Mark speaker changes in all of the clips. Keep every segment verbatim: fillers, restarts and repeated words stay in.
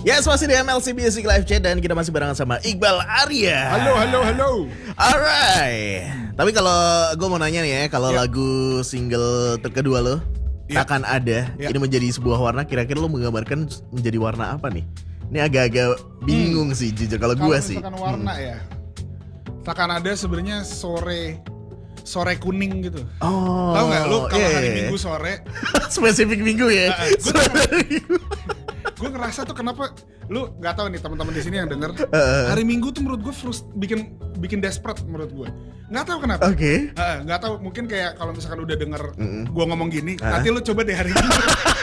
Speaker 1: Yes, masih di M L C Music Live Chat dan kita masih barengan sama Iqbal Arya.
Speaker 2: Halo, halo, halo.
Speaker 1: Alright. Tapi kalau gue mau nanya nih ya, kalau
Speaker 2: Ya.
Speaker 1: lagu single terkedua lo,
Speaker 2: Ya.
Speaker 1: Takkan Ada,
Speaker 2: Ya.
Speaker 1: ini menjadi sebuah warna, kira-kira lo menggambarkan menjadi warna apa nih? Ini agak-agak bingung sih jujur kalau gue sih.
Speaker 2: Kalau misalkan warna ya, Takkan Ada sebenarnya sore sore kuning gitu.
Speaker 1: Oh.
Speaker 2: Tahu nggak lu kalau
Speaker 1: iya,
Speaker 2: hari
Speaker 1: iya.
Speaker 2: Minggu sore,
Speaker 1: Spesifik minggu ya.
Speaker 2: Nah, gue tuh- gue ngerasa tuh kenapa lu nggak tahu nih teman-teman di sini yang denger hari Minggu tuh menurut gue frust bikin bikin desperate menurut gue, nggak tahu kenapa.
Speaker 1: Oke.
Speaker 2: Heeh, nggak tahu, mungkin kayak kalau misalkan udah denger
Speaker 1: Mm-mm.
Speaker 2: gue ngomong gini,
Speaker 1: Ah.
Speaker 2: nanti lu coba deh hari Minggu.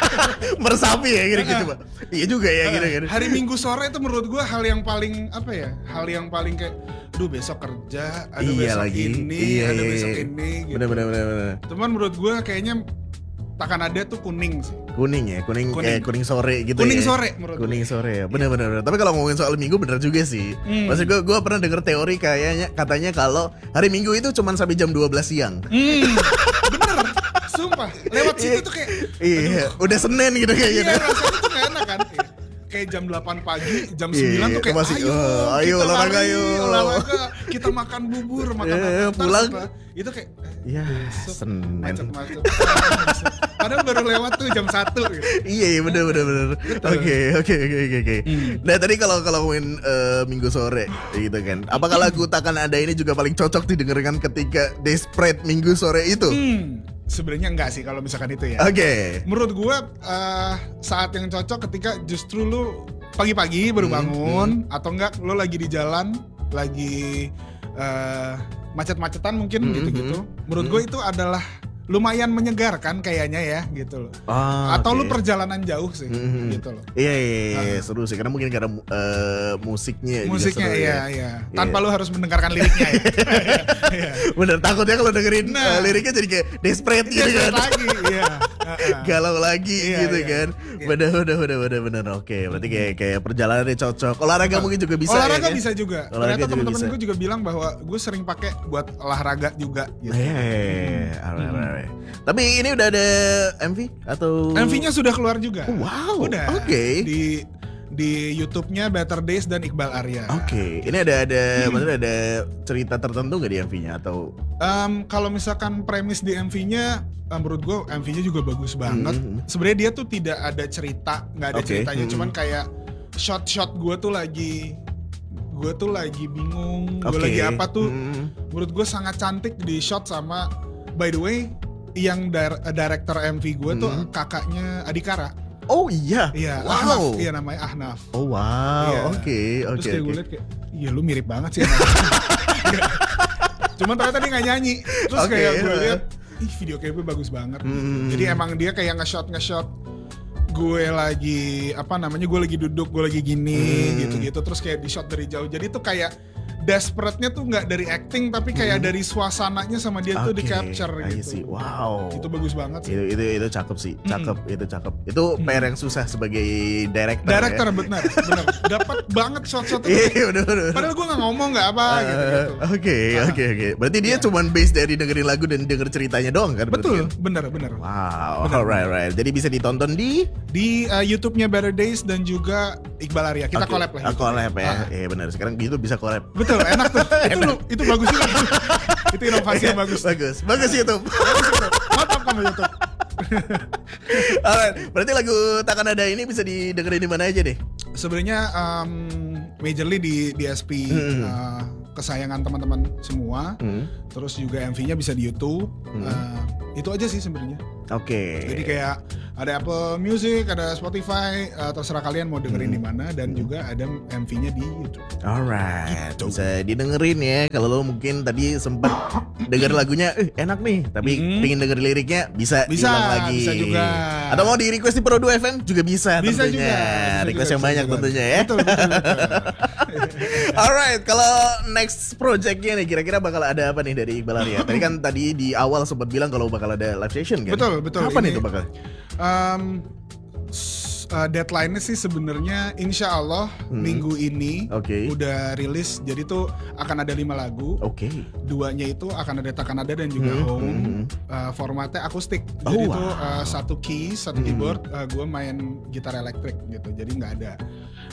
Speaker 1: Meresapi ya gitu-gitu,
Speaker 2: Ah.
Speaker 1: Pak. Iya juga ya
Speaker 2: Heeh,
Speaker 1: gitu-gitu.
Speaker 2: hari Minggu sore itu menurut gue hal yang paling apa ya, hal yang paling kayak, duh besok kerja, ada
Speaker 1: Iya
Speaker 2: besok
Speaker 1: lagi.
Speaker 2: ini,
Speaker 1: Iya,
Speaker 2: ada
Speaker 1: iya,
Speaker 2: besok
Speaker 1: iya.
Speaker 2: ini gitu.
Speaker 1: Bener bener bener bener.
Speaker 2: Cuman menurut gue kayaknya Takkan Ada tuh kuning sih.
Speaker 1: Kuning ya, kuning,
Speaker 2: Kuning.
Speaker 1: kayak kuning sore gitu
Speaker 2: Kuning
Speaker 1: ya.
Speaker 2: sore menurut
Speaker 1: Kuning
Speaker 2: gue.
Speaker 1: sore ya, bener bener bener. Tapi kalau ngomongin soal minggu bener juga sih.
Speaker 2: Hmm.
Speaker 1: Maksud gue, gue pernah denger teori kayaknya katanya kalau hari Minggu itu cuma sampai jam dua belas siang.
Speaker 2: Hmm, bener, sumpah. Lewat situ tuh kayak,
Speaker 1: Iya, udah Senin gitu kayak
Speaker 2: iya
Speaker 1: gitu.
Speaker 2: rasanya tuh gak enak kan. Iya. Kayak jam delapan pagi, jam
Speaker 1: Iya,
Speaker 2: sembilan tuh kayak
Speaker 1: masih,
Speaker 2: ayo,
Speaker 1: oh, ayo,
Speaker 2: kita
Speaker 1: olahraga,
Speaker 2: lari,
Speaker 1: ayo.
Speaker 2: olahraga, kita makan bubur, makan
Speaker 1: Iya,
Speaker 2: apa. Ntar
Speaker 1: pulang.
Speaker 2: setelah itu kayak
Speaker 1: Iya,
Speaker 2: besok
Speaker 1: Senin.
Speaker 2: macet-macet. Padahal baru lewat tuh jam satu gitu.
Speaker 1: Iya, iya bener bener bener. Oke oke oke oke oke.
Speaker 2: Hmm.
Speaker 1: Nah tadi kalau kalau ngomongin eh, Minggu sore gitu kan, apakah lagu Takkan Ada ini juga paling cocok didengarkan ketika desperate Minggu sore itu?
Speaker 2: Hmm, sebenarnya enggak sih kalau misalkan itu ya.
Speaker 1: Oke.
Speaker 2: Menurut gua eh, saat yang cocok ketika justru lu pagi-pagi baru
Speaker 1: Hmm,
Speaker 2: bangun atau enggak lu lagi di jalan, lagi eh, macet-macetan mungkin
Speaker 1: Hmm,
Speaker 2: gitu-gitu.
Speaker 1: hmm,
Speaker 2: Menurut
Speaker 1: hmm.
Speaker 2: gua itu adalah lumayan menyegarkan kayaknya ya gitu loh.
Speaker 1: Ah,
Speaker 2: Atau lu
Speaker 1: oke.
Speaker 2: perjalanan jauh sih
Speaker 1: Mhm.
Speaker 2: gitu loh.
Speaker 1: Iya iya, iya, iya,
Speaker 2: Ah.
Speaker 1: seru sih karena mungkin karena eh, musiknya juga
Speaker 2: Musiknya
Speaker 1: seru
Speaker 2: iya
Speaker 1: ya.
Speaker 2: iya. Tanpa
Speaker 1: Iya.
Speaker 2: lu harus mendengarkan liriknya ya. Iya.
Speaker 1: Bener, takutnya kalau dengerin
Speaker 2: Nah.
Speaker 1: eh, liriknya jadi kayak desperate gitu
Speaker 2: Iya,
Speaker 1: kan.
Speaker 2: lagi iya. Heeh.
Speaker 1: Galau lagi
Speaker 2: Iya,
Speaker 1: gitu
Speaker 2: iya.
Speaker 1: kan.
Speaker 2: Iya.
Speaker 1: Bener bener bener bener bener. Oke, berarti kayak kayak perjalanannya cocok. Olahraga mungkin juga bisa
Speaker 2: olahraga
Speaker 1: ya. kan?
Speaker 2: bisa juga.
Speaker 1: Olahraga
Speaker 2: Ternyata
Speaker 1: juga
Speaker 2: teman-teman
Speaker 1: bisa.
Speaker 2: gue juga bilang bahwa gue sering pakai buat olahraga juga gitu.
Speaker 1: Iya, iya, iya. Alright, alright, alright. Tapi ini udah ada M V atau
Speaker 2: M V-nya sudah keluar juga.
Speaker 1: Wow,
Speaker 2: Udah.
Speaker 1: oke.
Speaker 2: Di di YouTube-nya Better Days dan Iqbal Arya.
Speaker 1: Oke, ini ada ada maksudnya ada cerita tertentu nggak di M V-nya atau
Speaker 2: Em, kalau misalkan premis di M V-nya, em, menurut gue M V-nya juga bagus banget.
Speaker 1: Hmm.
Speaker 2: Sebenarnya dia tuh tidak ada cerita, nggak ada
Speaker 1: Oke,
Speaker 2: ceritanya,
Speaker 1: hmm.
Speaker 2: cuman kayak shot-shot gue tuh lagi, gue tuh lagi bingung, gue
Speaker 1: Oke.
Speaker 2: lagi apa tuh.
Speaker 1: Hmm.
Speaker 2: Menurut gue sangat cantik di shot sama, by the way, yang dir- director M V gue tuh
Speaker 1: Hmm.
Speaker 2: kakaknya Adhikara.
Speaker 1: Oh iya.
Speaker 2: Iya,
Speaker 1: Wow.
Speaker 2: Ahnaf. Iya namanya Ahnaf.
Speaker 1: Oh wow.
Speaker 2: Iya.
Speaker 1: Oke, oke.
Speaker 2: Terus kayak gue
Speaker 1: oke.
Speaker 2: liat kayak, iya lu mirip banget sih. Iya. Cuman ternyata dia gak nyanyi. Terus
Speaker 1: Oke.
Speaker 2: kayak gue liat, ih video klipnya bagus banget.
Speaker 1: Hmm.
Speaker 2: Jadi emang dia kayak nge-shot nge-shot gue lagi apa namanya, gue lagi duduk, gue lagi gini
Speaker 1: Hmm.
Speaker 2: gitu-gitu. Terus kayak di shot dari jauh. Jadi tuh kayak desperate-nya tuh nggak dari acting, tapi kayak
Speaker 1: Hmm.
Speaker 2: dari suasananya sama dia tuh di
Speaker 1: Oke,
Speaker 2: capture
Speaker 1: I see.
Speaker 2: gitu.
Speaker 1: Wow.
Speaker 2: Itu bagus banget sih.
Speaker 1: Itu itu itu cakep sih, cakep, itu cakep. Itu P R yang susah sebagai director.
Speaker 2: Director
Speaker 1: ya?
Speaker 2: benar, benar. Dapat banget shot-shot itu.
Speaker 1: Iya, bener bener.
Speaker 2: Padahal gue nggak ngomong nggak apa gitu.
Speaker 1: Eh,
Speaker 2: gitu.
Speaker 1: Oke,
Speaker 2: Ah.
Speaker 1: oke, oke. Berarti dia
Speaker 2: Iya.
Speaker 1: cuman base dari dengerin lagu dan denger ceritanya doang kan? berarti
Speaker 2: Betul,
Speaker 1: kan?
Speaker 2: benar, benar.
Speaker 1: Wow,
Speaker 2: Benar,
Speaker 1: alright, right. Jadi bisa ditonton di
Speaker 2: Di uh, YouTube-nya Better Days dan juga Iqbal Arya. Kita
Speaker 1: Oke,
Speaker 2: collab lah.
Speaker 1: ah, collab ya.
Speaker 2: Ah.
Speaker 1: Iya benar. Sekarang gitu bisa collab.
Speaker 2: Betul, enak tuh. itu lu, itu bagus juga. Itu inovasi yang bagus.
Speaker 1: Bagus, bagus YouTube.
Speaker 2: Bagus itu. Mantap kamu YouTube.
Speaker 1: Alright, berarti lagu Takkan Ada ini bisa didengerin di mana aja deh?
Speaker 2: Sebenarnya um, majorly di D S P
Speaker 1: Hmm.
Speaker 2: uh, kesayangan teman-teman semua.
Speaker 1: Hmm.
Speaker 2: Terus juga M V-nya bisa di YouTube.
Speaker 1: Hmm.
Speaker 2: Uh, itu aja sih sebenarnya.
Speaker 1: Oke.
Speaker 2: Jadi kayak ada Apple Music, ada Spotify, uh, terserah kalian mau dengerin
Speaker 1: Hmm.
Speaker 2: di mana, dan juga ada M V-nya di YouTube.
Speaker 1: Alright,
Speaker 2: Gitu.
Speaker 1: bisa didengerin ya. Kalau lo mungkin tadi sempat denger lagunya, eh enak nih, tapi
Speaker 2: Hmm.
Speaker 1: pengen denger liriknya, bisa,
Speaker 2: Bisa,
Speaker 1: diulang lagi.
Speaker 2: bisa juga.
Speaker 1: Atau mau di request di Pro dua F M juga bisa,
Speaker 2: Bisa
Speaker 1: tentunya.
Speaker 2: juga, bisa
Speaker 1: request
Speaker 2: juga,
Speaker 1: yang
Speaker 2: bisa
Speaker 1: banyak
Speaker 2: juga.
Speaker 1: tentunya ya.
Speaker 2: Betul, betul, betul.
Speaker 1: Alright, kalau next projectnya nih, kira-kira bakal ada apa nih dari Iqbal Arya? Tadi kan tadi di awal sempat bilang kalau bakal ada live session kan?
Speaker 2: Betul, betul.
Speaker 1: Kapan
Speaker 2: Ini-
Speaker 1: itu bakal?
Speaker 2: Um, s- uh, deadline-nya sih sebenarnya insya Allah
Speaker 1: Hmm.
Speaker 2: minggu ini
Speaker 1: Oke.
Speaker 2: udah rilis. Jadi tuh akan ada lima lagu.
Speaker 1: Oke.
Speaker 2: Duanya itu akan ada Takkan Ada dan juga
Speaker 1: Hmm,
Speaker 2: Home.
Speaker 1: hmm.
Speaker 2: Uh, formatnya akustik.
Speaker 1: Oh,
Speaker 2: Jadi
Speaker 1: wow.
Speaker 2: tuh uh, satu keys, satu
Speaker 1: Hmm.
Speaker 2: keyboard. Uh, gue main gitar elektrik gitu. Jadi nggak ada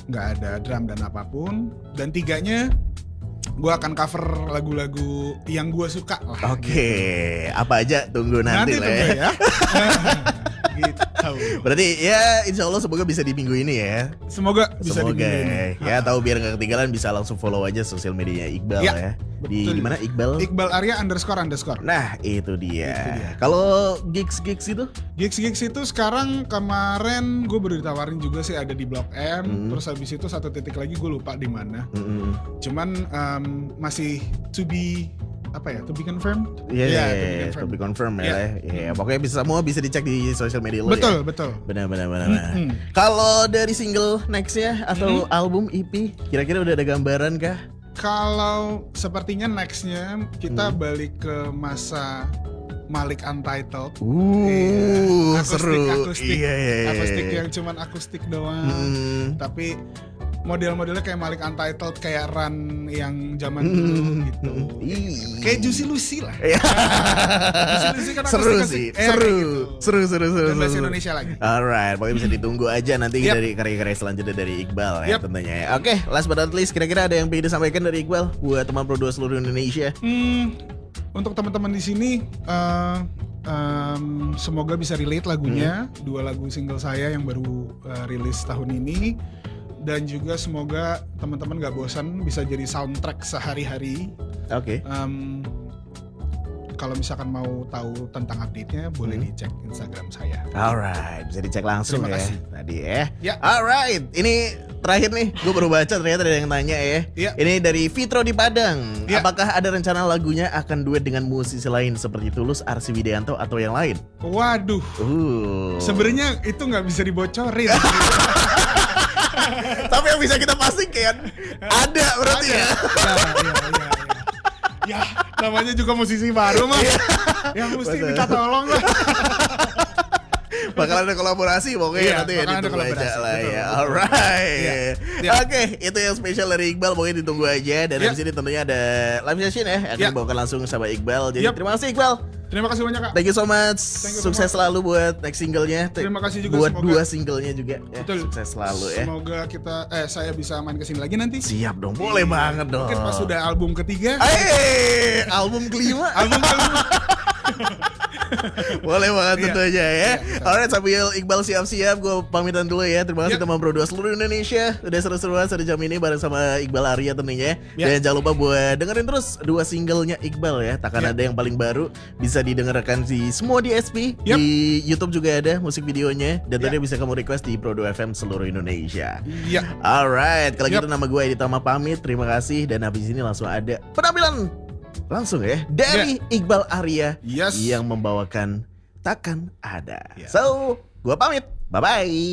Speaker 2: nggak ada drum dan apapun. Dan tiganya gue akan cover lagu-lagu yang gue suka lah.
Speaker 1: Oke, okay. Apa aja tunggu nanti,
Speaker 2: Nanti
Speaker 1: lah
Speaker 2: tunggu
Speaker 1: ya.
Speaker 2: ya. Gitu.
Speaker 1: Berarti ya insya Allah semoga bisa di minggu ini ya.
Speaker 2: Semoga bisa
Speaker 1: Semoga
Speaker 2: di minggu ini.
Speaker 1: ya tahu biar nggak ketinggalan bisa langsung follow aja sosial medianya Iqbal
Speaker 2: Ya,
Speaker 1: ya. Di
Speaker 2: betul.
Speaker 1: di mana Iqbal?
Speaker 2: Iqbal Arya underscore underscore.
Speaker 1: Nah itu dia.
Speaker 2: Itu dia.
Speaker 1: Kalau gigs gigs itu?
Speaker 2: Gigs gigs itu sekarang kemarin gue baru ditawarin juga sih ada di Blok M.
Speaker 1: Hmm.
Speaker 2: Terus habis itu satu titik lagi gue lupa di mana.
Speaker 1: Mm-mm.
Speaker 2: Cuman um, masih to be apa ya? To be confirmed.
Speaker 1: Iya,
Speaker 2: Ya,
Speaker 1: yeah, to be confirm ya.
Speaker 2: Iya.
Speaker 1: Ya, pokoknya bisa semua bisa dicek di sosial media lo
Speaker 2: Betul
Speaker 1: ya.
Speaker 2: betul.
Speaker 1: Benar benar benar. benar.
Speaker 2: Mm-mm.
Speaker 1: Kalau dari single nextnya atau
Speaker 2: Mm-mm.
Speaker 1: album E P, kira-kira udah ada gambaran kah?
Speaker 2: Kalau sepertinya nextnya kita
Speaker 1: Hmm.
Speaker 2: balik ke masa Malik Untitled.
Speaker 1: Uh,
Speaker 2: Iya.
Speaker 1: seru.
Speaker 2: Akustik,
Speaker 1: Iya, iya, iya.
Speaker 2: akustik yang cuman akustik doang.
Speaker 1: Hmm.
Speaker 2: Tapi model-modelnya kayak Malik Untitled, kayak Run yang zaman
Speaker 1: Hmm.
Speaker 2: dulu gitu.
Speaker 1: Ih.
Speaker 2: Kayak Juicy Lucy lah.
Speaker 1: Iya.
Speaker 2: Juicy Lucy kan
Speaker 1: Seru
Speaker 2: akustik-akustik.
Speaker 1: sih,
Speaker 2: Eh,
Speaker 1: seru.
Speaker 2: kayak gitu.
Speaker 1: Seru, seru, seru,
Speaker 2: Dan bahasa
Speaker 1: seru.
Speaker 2: Indonesia lagi.
Speaker 1: Alright, pokoknya bisa ditunggu aja nanti
Speaker 2: Yap.
Speaker 1: dari karya-karya selanjutnya dari Iqbal ya
Speaker 2: Yap.
Speaker 1: tentunya ya. Oke, last but not least, kira-kira ada yang pengen disampaikan dari Iqbal buat teman Pro dua seluruh Indonesia?
Speaker 2: Hmm, untuk teman-teman di sini, eh, em, semoga bisa relate lagunya.
Speaker 1: Hmm.
Speaker 2: Dua lagu single saya yang baru eh, rilis tahun ini. Dan juga semoga teman-teman gak bosan bisa jadi soundtrack sehari-hari.
Speaker 1: Oke.
Speaker 2: Em, kalau misalkan mau tahu tentang update-nya, boleh
Speaker 1: Hmm.
Speaker 2: dicek Instagram saya.
Speaker 1: Alright, bisa dicek langsung
Speaker 2: Terima
Speaker 1: ya
Speaker 2: kasih.
Speaker 1: tadi ya.
Speaker 2: Ya.
Speaker 1: Alright, ini terakhir nih, gue baru baca ternyata ada yang tanya ya.
Speaker 2: Ya.
Speaker 1: Ini dari Fitro di Padang.
Speaker 2: Ya.
Speaker 1: Apakah ada rencana lagunya akan duet dengan musisi lain seperti Tulus, Arsy Widianto atau yang lain?
Speaker 2: Waduh,
Speaker 1: Uh.
Speaker 2: sebenarnya itu nggak bisa dibocorin.
Speaker 1: Tapi yang bisa kita pastikan ada berarti ya.
Speaker 2: Ya, ya, ya, ya. Ya, namanya juga musisi baru mah. Ya mesti
Speaker 1: Betul.
Speaker 2: minta tolong lah.
Speaker 1: Bakal ada kolaborasi pokoknya
Speaker 2: Iya,
Speaker 1: nanti ya
Speaker 2: bakal ada
Speaker 1: ditunggu aja
Speaker 2: kolaborasi,
Speaker 1: lah
Speaker 2: betul,
Speaker 1: ya.
Speaker 2: betul.
Speaker 1: Alright.
Speaker 2: Iya, iya.
Speaker 1: Oke, itu yang spesial dari Iqbal pokoknya ditunggu aja. Dan
Speaker 2: Iya.
Speaker 1: di sini tentunya ada live session ya yang akan
Speaker 2: Iya.
Speaker 1: dibawakan langsung sama Iqbal. Jadi
Speaker 2: Yap.
Speaker 1: terima kasih Iqbal.
Speaker 2: Terima kasih banyak Kak.
Speaker 1: Thank you so much.
Speaker 2: Thank you so
Speaker 1: Sukses
Speaker 2: much.
Speaker 1: selalu buat next singlenya. Te-
Speaker 2: Terima kasih juga,
Speaker 1: buat
Speaker 2: semoga-
Speaker 1: dua singlenya juga. Ya,
Speaker 2: Betul.
Speaker 1: sukses selalu ya.
Speaker 2: Semoga kita eh saya bisa main kesini lagi nanti.
Speaker 1: Siap dong, boleh banget dong.
Speaker 2: Mungkin pas sudah album ketiga.
Speaker 1: Eh, album kelima.
Speaker 2: Album kelima.
Speaker 1: Boleh banget
Speaker 2: Iya.
Speaker 1: tentu aja ya.
Speaker 2: Iya, betul.
Speaker 1: Alright, sambil Iqbal siap-siap, gue pamitan dulu ya. Terima kasih
Speaker 2: Yap.
Speaker 1: teman Pro dua seluruh Indonesia. Udah seru-seruan satu jam ini bareng sama Iqbal Arya tentunya.
Speaker 2: Yap.
Speaker 1: Dan jangan lupa buat dengerin terus dua singlenya Iqbal ya. Takkan
Speaker 2: Yap.
Speaker 1: ada yang paling baru. Bisa didengarkan di semua D S P.
Speaker 2: Yap.
Speaker 1: Di YouTube juga ada musik videonya. Dan
Speaker 2: Yap.
Speaker 1: tadi bisa kamu request di Pro dua F M seluruh Indonesia.
Speaker 2: Iya.
Speaker 1: Alright, kalau
Speaker 2: Yap.
Speaker 1: gitu nama gue Edi Tama pamit. Terima kasih. Dan habis ini langsung ada penampilan langsung ya dari Iqbal Arya
Speaker 2: Yes.
Speaker 1: yang membawakan Takkan Ada.
Speaker 2: Ya.
Speaker 1: So, gua pamit. Bye bye.